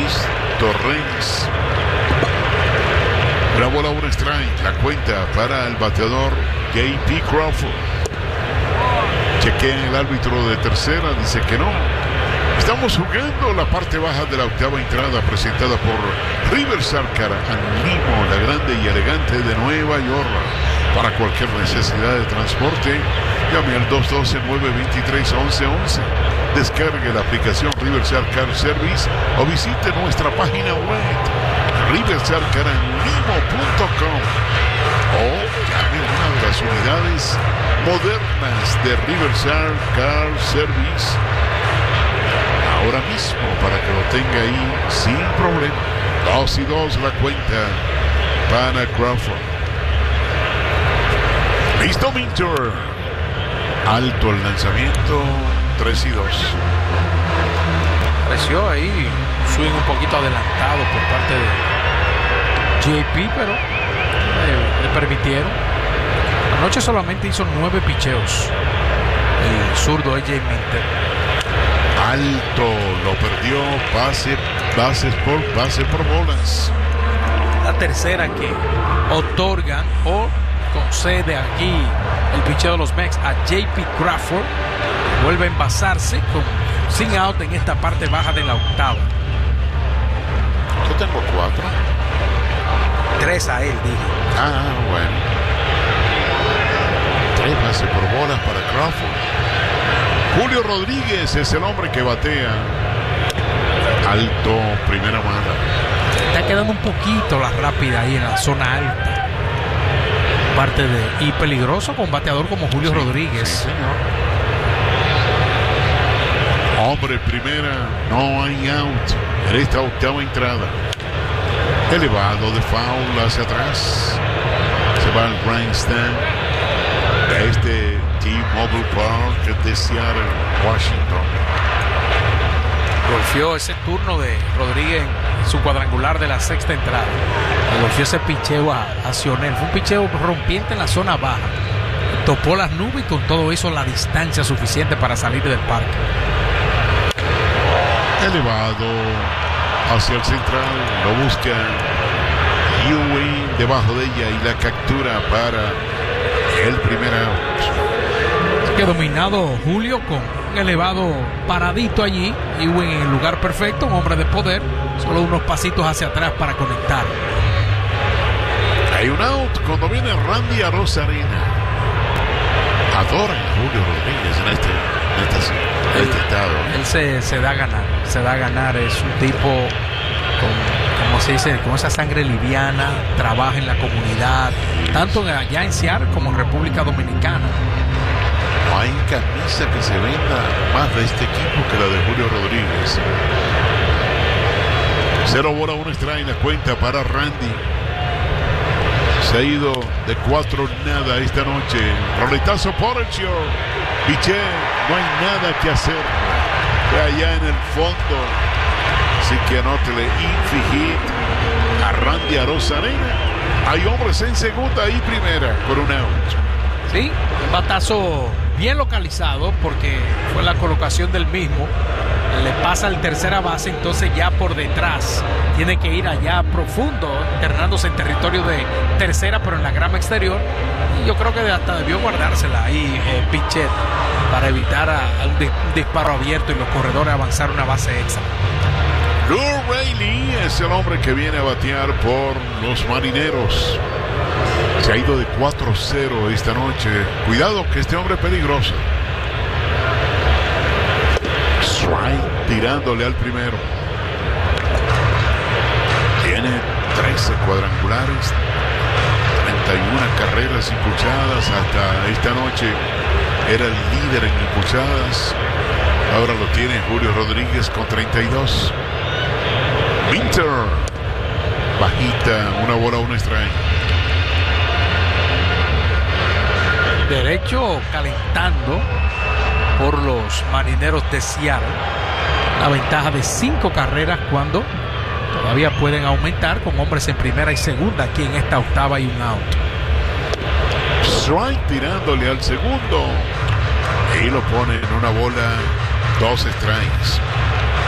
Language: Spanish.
Luis Torrens. La bola, un strike. La cuenta para el bateador J.P. Crawford. Chequea el árbitro de tercera, dice que no. Estamos jugando la parte baja de la octava entrada, presentada por Riverside Car and Limo, la grande y elegante de Nueva York. Para cualquier necesidad de transporte, llame al 212-923-1111. Descargue la aplicación Riverside Car Service o visite nuestra página web riversidecarandlimo.com o llame a una de las unidades modernas de Riverside Car Service ahora mismo para que lo tenga ahí sin problema. 2-2 la cuenta para Crawford. Listo, Minter. Alto el lanzamiento. 3-2. Pareció ahí un swing un poquito adelantado por parte de JP, pero le permitieron. Anoche solamente hizo 9 picheos el zurdo AJ Minter. Alto, lo perdió. Base por bolas. La tercera que otorgan o concede aquí el picheo de los Mex a JP Crawford. Vuelve a envasarse sin out en esta parte baja de la octava. Yo tengo 4. 3 a él, dije. Bueno. 3 bases por bolas para Crawford. Julio Rodríguez es el hombre que batea. Alto, primera mala. Está quedando un poquito la rápida ahí en la zona alta. Y peligroso con un bateador como Julio Rodríguez. Sí, señor. Hombre, primera, no hay out en esta octava entrada. Elevado de foul hacia atrás. Se va al grandstand de T-Mobile Park de Seattle, Washington. Golpeó ese turno de Rodríguez en su cuadrangular de la sexta entrada. Golpeó ese picheo a Cionel. Fue un picheo rompiente en la zona baja. Topó las nubes y con todo hizo la distancia suficiente para salir del parque. Elevado hacia el central, lo busca Ewing debajo de ella y la captura para el primer out. Que dominado Julio con un elevado paradito allí. Ewing en el lugar perfecto, un hombre de poder. Solo unos pasitos hacia atrás para conectar. Hay un out cuando viene Randy Arozarena. Adoran a Julio Rodríguez en este estado. Él se da a ganar. Se da a ganar. Es un tipo como se dice, con esa sangre liviana. Trabaja en la comunidad. Tanto allá en Seattle como en República Dominicana. No hay camisa que se venda más de este equipo que la de Julio Rodríguez. 0 bola, 1 strike, la cuenta para Randy. Se ha ido de 4-0 esta noche. Roletazo por el show. Piché, no hay nada que hacer. De allá en el fondo. Así que anótele infligir a Randy Arozarena. Hay hombres en segunda y primera con un out. Sí, un batazo bien localizado porque fue la colocación del mismo. Le pasa al tercera base, entonces ya por detrás tiene que ir allá profundo, internándose en territorio de tercera, pero en la grama exterior. Y yo creo que hasta debió guardársela ahí Pichet para evitar un disparo abierto y los corredores avanzar una base extra. Lou Rayleigh es el hombre que viene a batear por los Marineros. Se ha ido de 4-0 esta noche. Cuidado que este hombre es peligroso. Strike tirándole al primero. Tiene 13 cuadrangulares, 31 carreras impulsadas hasta esta noche. Era el líder en impulsadas. Ahora lo tiene Julio Rodríguez con 32. Minter, bajita, 1 bola, 1 strike. Derecho calentando por los Marineros de Seattle. La ventaja de 5 carreras cuando todavía pueden aumentar con hombres en primera y segunda. Aquí en esta octava y un out. Strike tirándole al segundo y lo pone en 1 bola, 2 strikes.